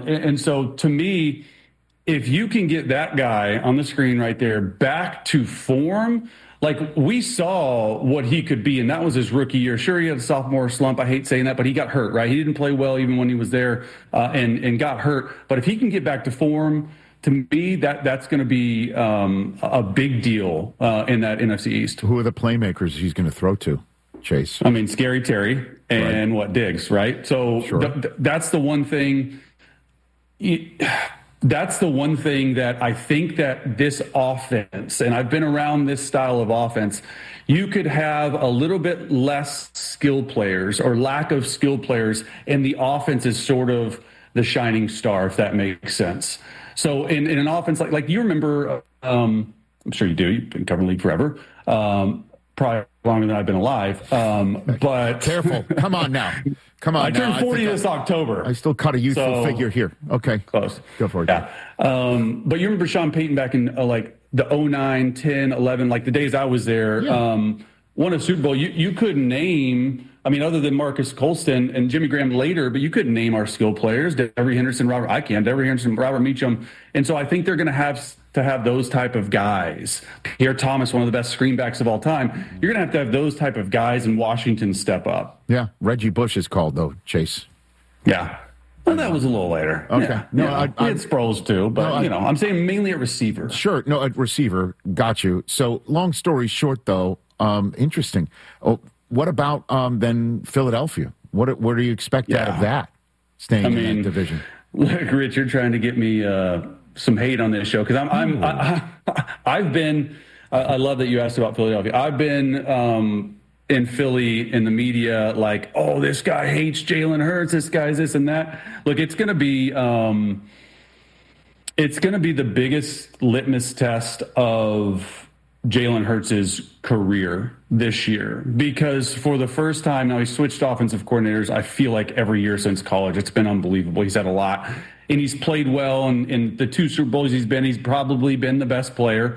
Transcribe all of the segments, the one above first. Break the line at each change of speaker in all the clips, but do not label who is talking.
And so to me, if you can get that guy on the screen right there back to form, like we saw what he could be, and that was his rookie year. Sure, he had a sophomore slump. I hate saying that, but he got hurt, right? He didn't play well even when he was there and got hurt. But if he can get back to form, to me, that's going to be a big deal in that NFC East. Who
are the playmakers he's going to throw to, Chase?
I mean, Scary Terry and Diggs, right? So that's the one thing. That's the one thing that I think that this offense, and I've been around this style of offense, you could have a little bit less skilled players or lack of skilled players, and the offense is sort of the shining star, if that makes sense. So in an offense like you remember, I'm sure you do, you've been covering the league forever, probably longer than I've been alive. But
careful, come on now. Come on.
I turned 40 this October.
I still cut a youthful figure here. Okay.
Close.
Go for it.
Yeah. But you remember Sean Payton back in like the 09, 10, 11, like the days I was there, won a Super Bowl. You couldn't name, I mean, other than Marcus Colston and Jimmy Graham later, but you couldn't name our skill players. Devery Henderson, Robert Meacham. And so I think they're going to have those type of guys. Pierre Thomas, one of the best screenbacks of all time. You're going to have those type of guys in Washington step up.
Yeah. Reggie Bush is called, though, Chase.
Yeah. Well, that was a little later.
Okay.
Yeah.
No,
I had Sproles, too. But, I'm saying mainly at receiver.
Sure. No, at receiver. Got you. So, long story short, though, interesting. Oh, what about then Philadelphia? What do you expect out of that, staying in that division?
Look, Rich, you're trying to get me some hate on this show because I've been. I love that you asked about Philadelphia. I've been in Philly in the media, like, oh, this guy hates Jalen Hurts. This guy's this and that. Look, it's going to be the biggest litmus test of Jalen Hurts' career this year, because for the first time now, he switched offensive coordinators. I feel like every year since college, it's been unbelievable. He's had a lot, and he's played well. And in the 2 Super Bowls he's probably been the best player.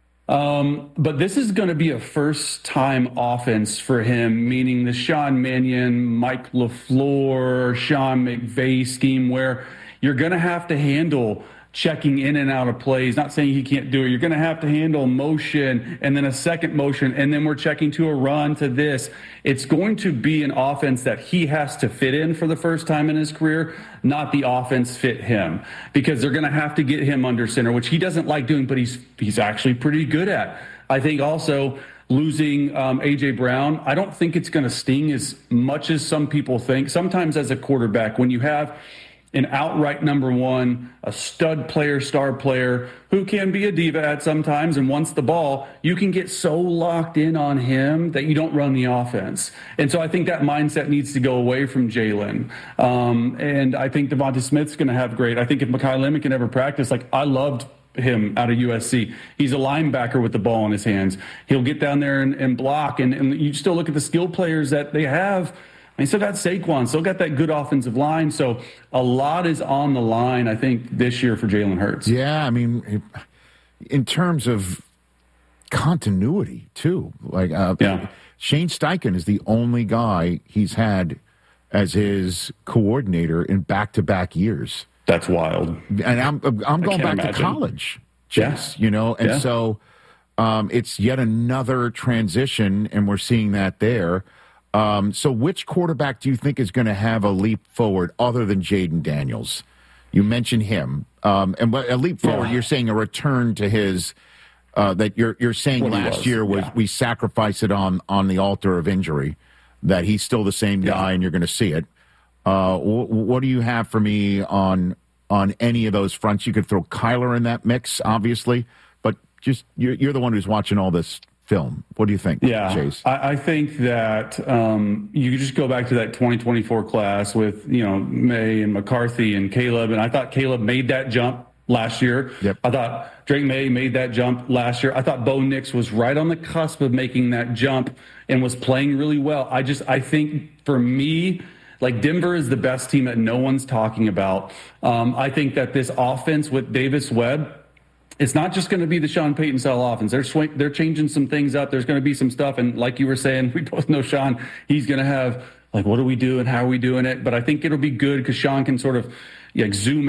But this is going to be a first-time offense for him, meaning the Sean Mannion, Mike LaFleur, Sean McVay scheme, where you're going to have to handle checking in and out of plays. Not saying he can't do it. You're going to have to handle motion and then a second motion, and then we're checking to a run to this. It's going to be an offense that he has to fit in for the first time in his career, not the offense fit him, because they're going to have to get him under center, which he doesn't like doing, but he's actually pretty good at. I think also losing A.J. Brown, I don't think it's going to sting as much as some people think. Sometimes as a quarterback, when you have an outright number one, a stud player, star player, who can be a diva at sometimes and wants the ball, you can get so locked in on him that you don't run the offense. And so I think that mindset needs to go away from Jalen. And I think Devonta Smith's going to have great. I think if Mekhi Lemon can ever practice, like I loved him out of USC. He's a linebacker with the ball in his hands. He'll get down there and block. And you still look at the skill players that they have. They still got Saquon, still got that good offensive line. So a lot is on the line, I think, this year for Jalen Hurts.
Yeah, I mean, in terms of continuity, too. Like Shane Steichen is the only guy he's had as his coordinator in back-to-back years.
That's wild.
And I'm going back to college, Chase, and so it's yet another transition, and we're seeing that there. So which quarterback do you think is going to have a leap forward other than Jaden Daniels? You mentioned him. And a leap forward, you're saying a return to his that you're saying last year was we sacrificed it on the altar of injury, that he's still the same guy and you're going to see it. What do you have for me on any of those fronts? You could throw Kyler in that mix, obviously, but just you're the one who's watching all this film. What do you think, Chase?
I think that you could just go back to that 2024 class with, May and McCarthy and Caleb. And I thought Caleb made that jump last year.
Yep.
I thought Drake May made that jump last year. I thought Bo Nix was right on the cusp of making that jump and was playing really well. I think for me, like Denver is the best team that no one's talking about. I think that this offense with Davis Webb, it's not just going to be the Sean Payton style offense. They're changing some things up. There's going to be some stuff. And like you were saying, we both know Sean, he's going to have, like, what do we do and how are we doing it? But I think it'll be good because Sean can sort of zoom